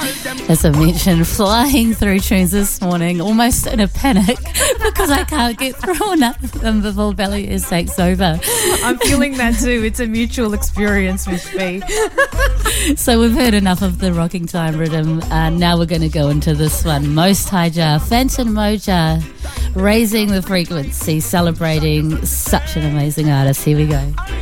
As I mentioned, flying through tunes this morning, almost in a panic because I can't get through enough of them before Belly Ears takes over. I'm feeling that too. It's a mutual experience, Miss B. So we've heard enough of the rocking time rhythm. Now we're going to go into this one. Most High Jar, Phantom Moja, raising the frequency, celebrating such an amazing artist. Here we go.